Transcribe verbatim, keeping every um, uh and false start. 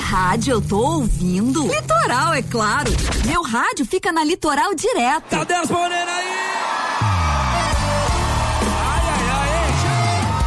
rádio eu tô ouvindo? Litoral, é claro. Meu rádio fica na Litoral direto. Tá respondendo aí?